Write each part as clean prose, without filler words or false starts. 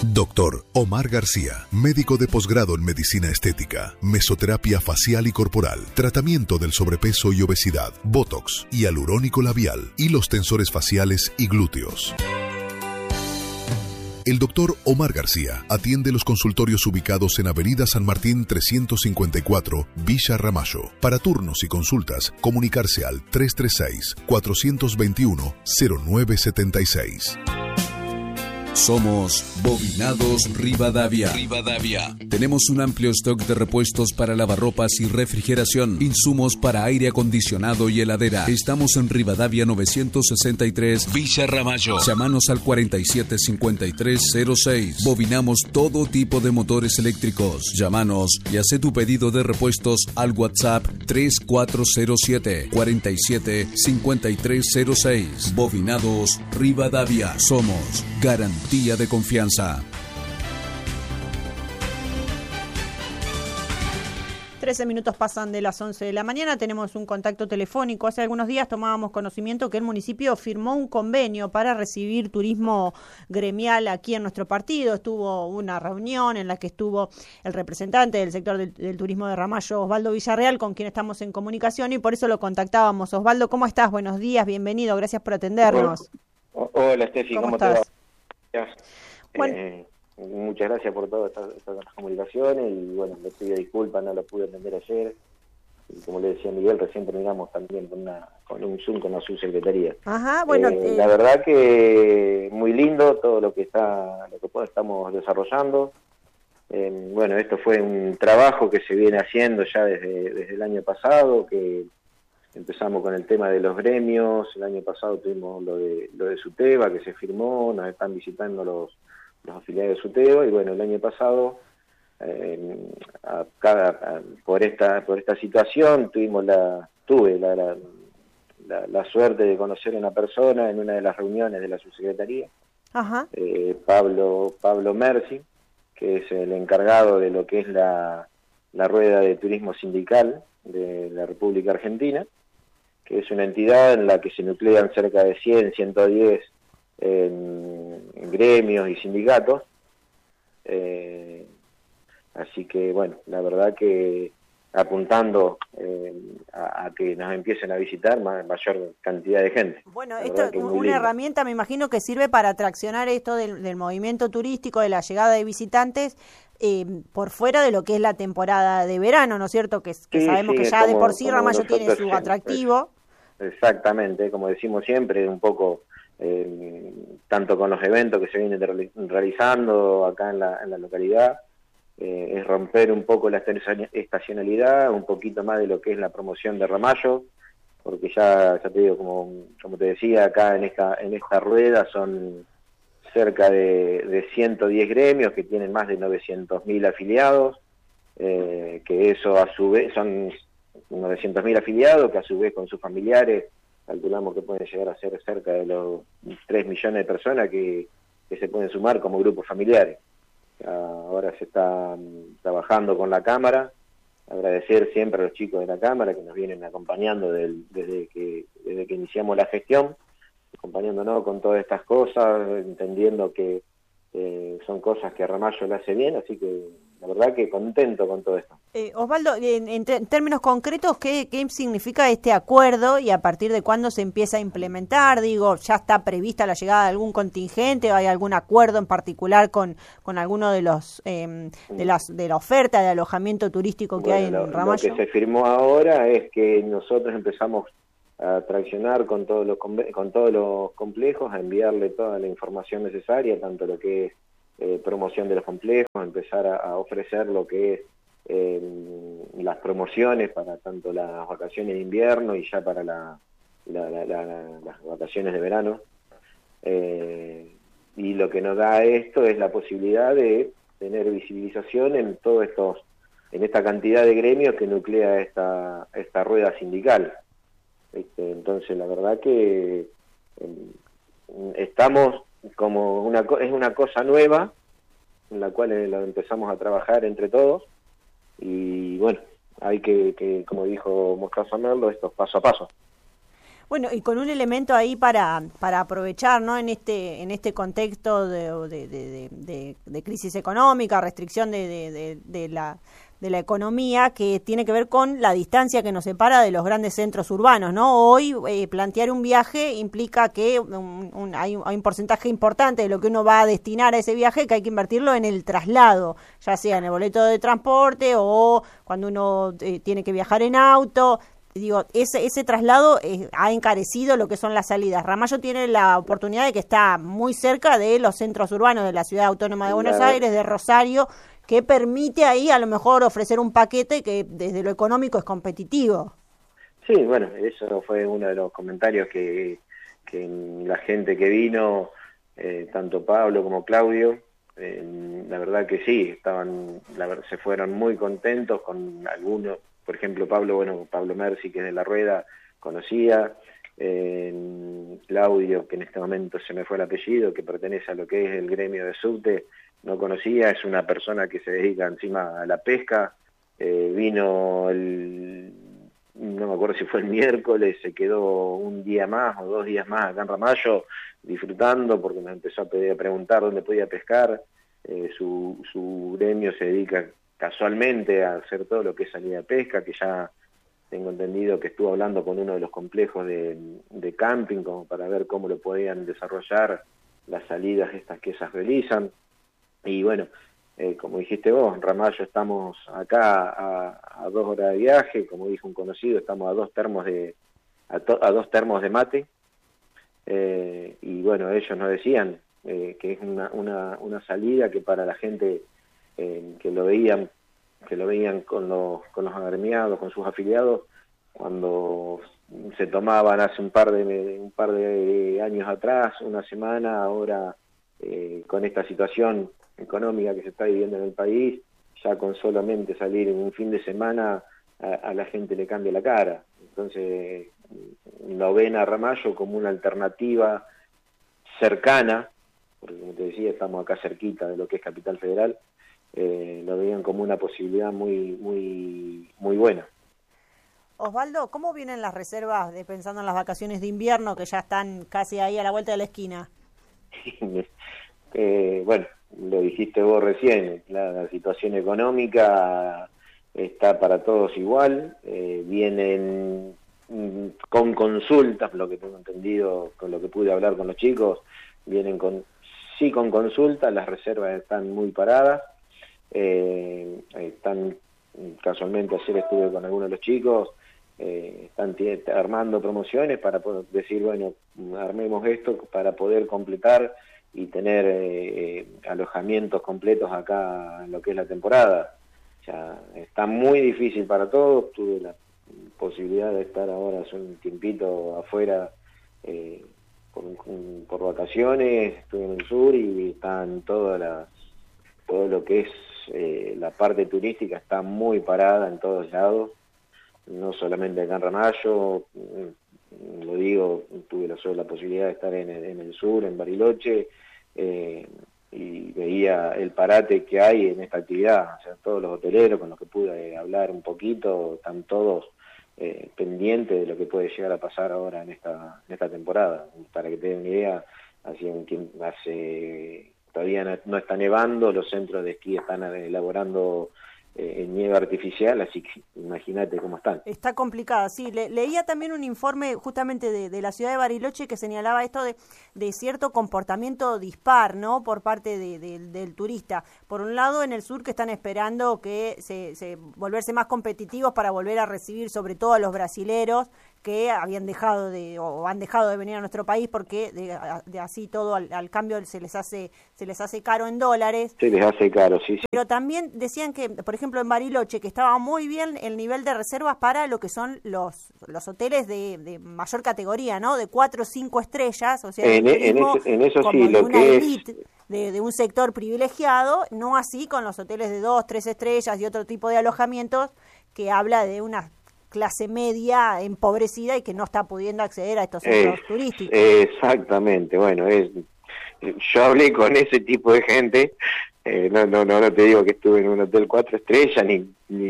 Doctor Omar García, médico de posgrado en medicina estética, mesoterapia facial y corporal, tratamiento del sobrepeso y obesidad, botox, hialurónico labial y los tensores faciales y glúteos. El doctor Omar García atiende los consultorios ubicados en Avenida San Martín 354, Villa Ramallo. Para turnos y consultas, comunicarse al 336-421-0976. Somos Bobinados Rivadavia. Tenemos un amplio stock de repuestos para lavarropas y refrigeración, insumos para aire acondicionado y heladera. Estamos en Rivadavia 963, Villa Ramallo. Llámanos al 475306. Bobinamos todo tipo de motores eléctricos. Llámanos y haz tu pedido de repuestos al WhatsApp 3407 475306. Bobinados Rivadavia. Somos garantía de confianza. 13 minutos pasan de las 11 de la mañana, tenemos un contacto telefónico. Hace algunos días tomábamos conocimiento que el municipio firmó un convenio para recibir turismo gremial aquí en nuestro partido. Estuvo una reunión en la que estuvo el representante del sector del turismo de Ramallo, Osvaldo Villarreal, con quien estamos en comunicación y por eso lo contactábamos. Osvaldo, ¿cómo estás? Buenos días, bienvenido, gracias por atendernos. Hola, Steffi, ¿cómo te va? Bueno. Muchas gracias por todas estas comunicaciones y bueno, le pido disculpas, no lo pude atender ayer y como le decía Miguel, recién terminamos también con un Zoom con la subsecretaría. Ajá, bueno, la verdad que muy lindo todo lo que estamos desarrollando. Bueno, esto fue un trabajo que se viene haciendo ya desde el año pasado, que empezamos con el tema de los gremios. El año pasado tuvimos lo de SUTEBA, que se firmó, nos están visitando los afiliados de SUTEBA, y bueno, el año pasado, por esta situación, tuve la suerte de conocer a una persona en una de las reuniones de la subsecretaría, ajá. Pablo Mersi, que es el encargado de lo que es la rueda de turismo sindical de la República Argentina, que es una entidad en la que se nuclean cerca de 100, 110 gremios y sindicatos. Así que, bueno, la verdad que apuntando a que nos empiecen a visitar mayor cantidad de gente. Bueno, esto es una herramienta, me imagino, que sirve para atraccionar esto del movimiento turístico, de la llegada de visitantes, por fuera de lo que es la temporada de verano, ¿no es cierto? Que sabemos que ya de por sí Ramallo tiene su atractivo. Exactamente, como decimos siempre, un poco tanto con los eventos que se vienen realizando acá en la localidad, es romper un poco la estacionalidad, un poquito más de lo que es la promoción de Ramallo, porque ya te digo, como te decía, acá en esta rueda son cerca de 110 gremios que tienen más de 900.000 afiliados, que eso a su vez son 900.000 afiliados, que a su vez con sus familiares calculamos que pueden llegar a ser cerca de los 3 millones de personas que se pueden sumar como grupos familiares. Ahora se está trabajando con la Cámara, agradecer siempre a los chicos de la Cámara que nos vienen acompañando desde que iniciamos la gestión, acompañándonos con todas estas cosas, entendiendo que son cosas que a Ramallo le hace bien, así que la verdad que contento con todo esto. Osvaldo, en términos concretos, ¿qué significa este acuerdo y a partir de cuándo se empieza a implementar? Digo, ¿ya está prevista la llegada de algún contingente o hay algún acuerdo en particular con alguno de los de la oferta de alojamiento turístico que hay en Ramallo? Lo que se firmó ahora es que nosotros empezamos a traccionar con todos los complejos, a enviarle toda la información necesaria, tanto lo que es promoción de los complejos, empezar a ofrecer lo que es las promociones para tanto las vacaciones de invierno y ya para las vacaciones de verano. Y lo que nos da esto es la posibilidad de tener visibilización en esta cantidad de gremios que nuclea esta rueda sindical. Entonces la verdad que estamos como es una cosa nueva en la cual la empezamos a trabajar entre todos y bueno, hay que como dijo Mostaza Merlo, esto es paso a paso. Bueno, y con un elemento ahí para aprovechar, ¿no? En este contexto de crisis económica, restricción de la economía, que tiene que ver con la distancia que nos separa de los grandes centros urbanos, ¿no? Hoy plantear un viaje implica que hay un porcentaje importante de lo que uno va a destinar a ese viaje, que hay que invertirlo en el traslado, ya sea en el boleto de transporte o cuando uno tiene que viajar en auto. Digo, ese traslado ha encarecido lo que son las salidas. Ramallo tiene la oportunidad de que está muy cerca de los centros urbanos de la Ciudad Autónoma de Buenos Aires, de Rosario, que permite ahí a lo mejor ofrecer un paquete que desde lo económico es competitivo. Sí, bueno, eso fue uno de los comentarios que la gente que vino, tanto Pablo como Claudio, la verdad que sí, se fueron muy contentos con algunos. Por ejemplo, Pablo Mersi, que es de La Rueda, conocía, Claudio, que en este momento se me fue el apellido, que pertenece a lo que es el gremio de subte, no conocía, es una persona que se dedica encima a la pesca, vino no me acuerdo si fue el miércoles, se quedó un día más o 2 días más acá en Ramallo, disfrutando, porque nos empezó a preguntar dónde podía pescar. Su gremio se dedica casualmente a hacer todo lo que es salida de pesca, que ya tengo entendido que estuvo hablando con uno de los complejos de camping como para ver cómo lo podían desarrollar las salidas estas que esas realizan. Y bueno, como dijiste vos, en Ramallo estamos acá a 2 horas de viaje, como dijo un conocido, estamos a 2 termos de mate, y bueno, ellos nos decían que es una salida que para la gente que lo veían con los agremiados, con sus afiliados, cuando se tomaban hace un par de años atrás, una semana, ahora con esta situación económica que se está viviendo en el país, ya con solamente salir en un fin de semana a la gente le cambia la cara. Entonces lo ven a Ramallo como una alternativa cercana, porque como te decía, estamos acá cerquita de lo que es Capital Federal, lo veían como una posibilidad muy, muy, muy buena. Osvaldo, ¿cómo vienen las reservas pensando en las vacaciones de invierno que ya están casi ahí a la vuelta de la esquina? Bueno, lo dijiste vos recién, la situación económica está para todos igual, vienen con consultas, lo que tengo entendido, con lo que pude hablar con los chicos, vienen con consultas, las reservas están muy paradas, están, casualmente ayer estuve con algunos de los chicos, están armando promociones para poder decir, bueno, armemos esto para poder completar y tener alojamientos completos acá en lo que es la temporada. Ya está muy difícil para todos. Tuve la posibilidad de estar ahora hace un tiempito afuera por vacaciones, estuve en el sur y están todo lo que es la parte turística está muy parada en todos lados, no solamente acá en Ramallo, lo digo, tuve la posibilidad de estar en el sur, en Bariloche, y veía el parate que hay en esta actividad. O sea, todos los hoteleros con los que pude hablar un poquito están todos pendientes de lo que puede llegar a pasar ahora en esta temporada. Para que te den una idea, todavía no está nevando, los centros de esquí están elaborando en nieve artificial, así que imagínate cómo están. Está complicado, sí. Leía también un informe justamente de la ciudad de Bariloche que señalaba esto de cierto comportamiento dispar, ¿no?, por parte del turista. Por un lado, en el sur, que están esperando que se volverse más competitivos para volver a recibir sobre todo a los brasileros que habían dejado o han dejado de venir a nuestro país porque de así todo al cambio se les hace caro en dólares. Se les hace caro, sí. Pero también decían que, por ejemplo, en Bariloche, que estaba muy bien el nivel de reservas para lo que son los hoteles de mayor categoría, ¿no? De 4 o 5 estrellas, o sea, en eso como sí, lo que elite, de un sector privilegiado, no así con los hoteles de 2, 3 estrellas y otro tipo de alojamientos que habla de una clase media empobrecida y que no está pudiendo acceder a estos centros turísticos. Exactamente, bueno, yo hablé con ese tipo de gente, no te digo que estuve en un hotel 4 estrellas, ni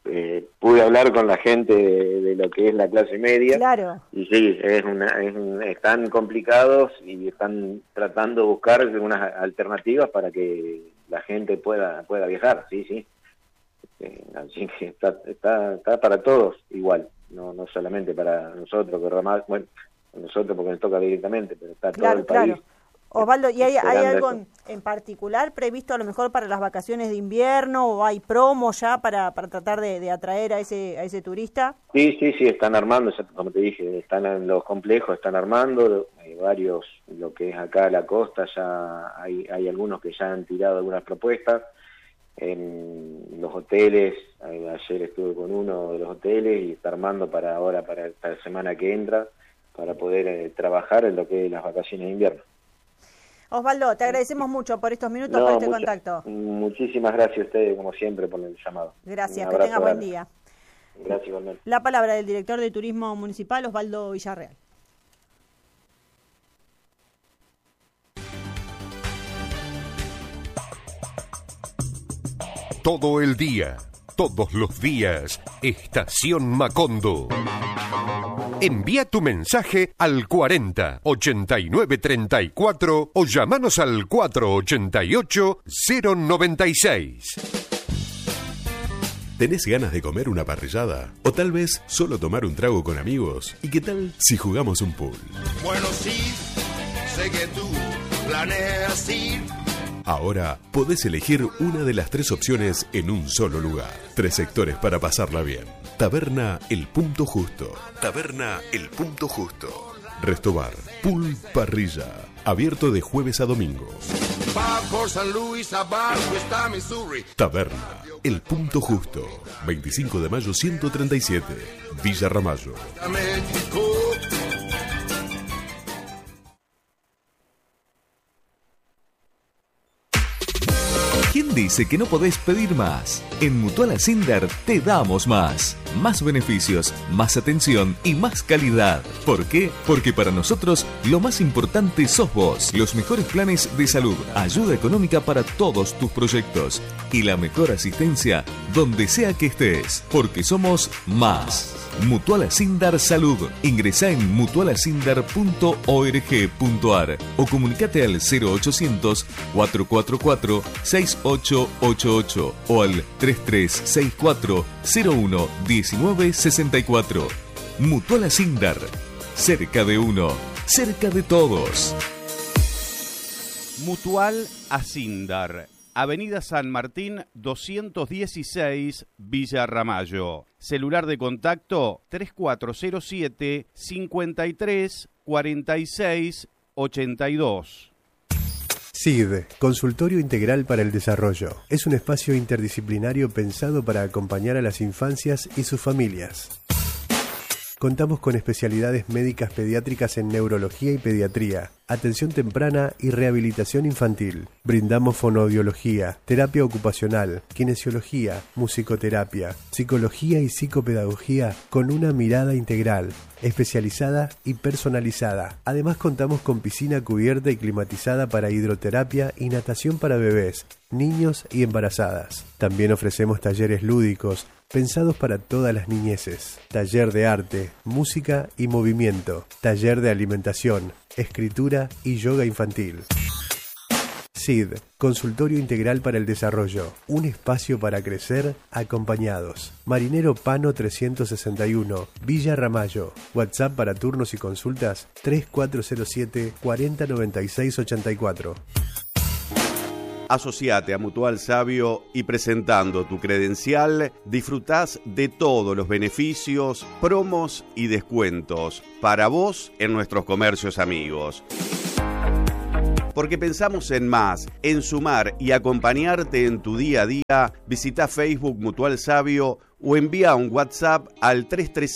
pude hablar con la gente de lo que es la clase media. Claro. Y sí, están complicados y están tratando de buscar unas alternativas para que la gente pueda viajar, sí. Así que está para todos igual, no solamente para nosotros, que nosotros porque nos toca directamente, pero está todo el país. Claro. Osvaldo, ¿y hay algo en particular previsto a lo mejor para las vacaciones de invierno, o hay promo ya para tratar de atraer a ese turista? Sí, están armando, como te dije, están en los complejos, están armando varios, lo que es acá la costa, ya hay algunos que ya han tirado algunas propuestas. En los hoteles, ayer estuve con uno de los hoteles y está armando para esta semana que entra, para poder trabajar en lo que es las vacaciones de invierno. Osvaldo, te agradecemos mucho por estos minutos, por este contacto. Muchísimas gracias a ustedes, como siempre, por el llamado. Gracias, que tenga buen día. Gracias, igualmente. La palabra del director de Turismo Municipal, Osvaldo Villarreal. Todo el día, todos los días, Estación Macondo. Envía tu mensaje al 40 89 34 o llamanos al 488 096. ¿Tenés ganas de comer una parrillada? ¿O tal vez solo tomar un trago con amigos? ¿Y qué tal si jugamos un pool? Bueno, sí, sé que tú planeas ir. Ahora podés elegir una de las 3 opciones en un solo lugar. 3 sectores para pasarla bien. Taberna El Punto Justo. Taberna El Punto Justo. Restobar. Pool Parrilla. Abierto de jueves a domingo. Por San Luis, abajo está Missouri. Taberna El Punto Justo. 25 de mayo 137. Villa Ramallo. México. ¿Quién dice que no podés pedir más? En Mutual Ascender te damos más. Más beneficios, más atención y más calidad. ¿Por qué? Porque para nosotros lo más importante sos vos. Los mejores planes de salud, ayuda económica para todos tus proyectos y la mejor asistencia donde sea que estés. Porque somos más. Mutual Ascender Salud. Ingresá en mutualascender.org.ar o comunicate al 0800 444 6888 o al 3364 01 1964. Mutual Ascender. Cerca de uno, cerca de todos. Mutual Ascender. Avenida San Martín 216, Villa Ramallo. Celular de contacto 3407 53 46 82. CID, Consultorio Integral para el Desarrollo. Es un espacio interdisciplinario pensado para acompañar a las infancias y sus familias. Contamos con especialidades médicas pediátricas en neurología y pediatría, atención temprana y rehabilitación infantil. Brindamos fonoaudiología, terapia ocupacional, kinesiología, musicoterapia, psicología y psicopedagogía con una mirada integral, especializada y personalizada. Además contamos con piscina cubierta y climatizada para hidroterapia y natación para bebés, niños y embarazadas. También ofrecemos talleres lúdicos, pensados para todas las niñeces. Taller de arte, música y movimiento. Taller de alimentación, escritura y yoga infantil. CID, Consultorio Integral para el Desarrollo. Un espacio para crecer acompañados. Marinero Pano 361, Villa Ramallo. WhatsApp para turnos y consultas 3407 4096 84. Asociate a Mutual Sabio y presentando tu credencial disfrutás de todos los beneficios, promos y descuentos para vos en nuestros comercios amigos. Porque pensamos en más, en sumar y acompañarte en tu día a día, visita Facebook Mutual Sabio o envía un WhatsApp al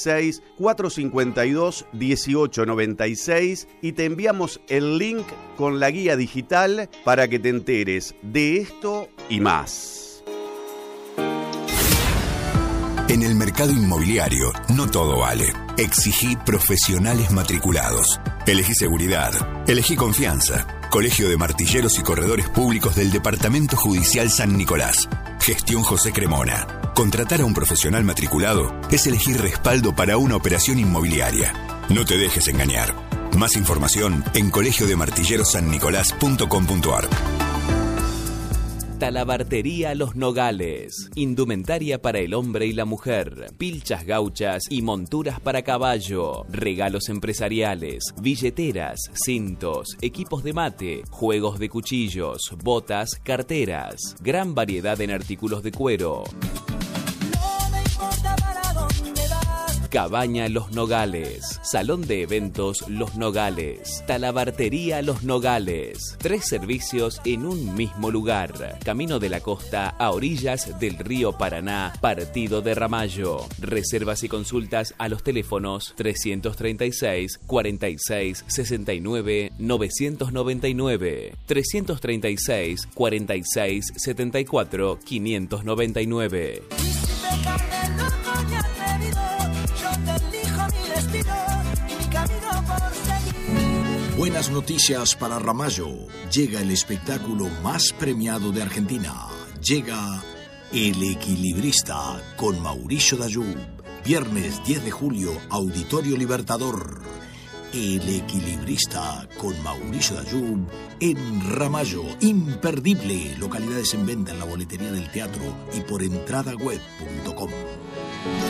336-452-1896 y te enviamos el link con la guía digital para que te enteres de esto y más. En el mercado inmobiliario no todo vale. Exigí profesionales matriculados. Elegí seguridad. Elegí confianza. Colegio de Martilleros y Corredores Públicos del Departamento Judicial San Nicolás. Gestión José Cremona. Contratar a un profesional matriculado es elegir respaldo para una operación inmobiliaria. No te dejes engañar. Más información en colegiodemartillerosannicolás.com.ar. Talabartería Los Nogales. Indumentaria para el hombre y la mujer. Pilchas gauchas y monturas para caballo. Regalos empresariales. Billeteras, cintos, equipos de mate, juegos de cuchillos, botas, carteras. Gran variedad en artículos de cuero. Cabaña Los Nogales. Salón de eventos Los Nogales. Talabartería Los Nogales. 3 servicios en un mismo lugar. Camino de la Costa a orillas del río Paraná, partido de Ramallo. Reservas y consultas a los teléfonos 336 46 69 999, 336 46 74 599. Buenas noticias para Ramallo. Llega el espectáculo más premiado de Argentina. Llega El Equilibrista con Mauricio Dayub. Viernes 10 de julio, Auditorio Libertador. El Equilibrista con Mauricio Dayub en Ramallo. Imperdible. Localidades en venta en la boletería del teatro y por entradaweb.com.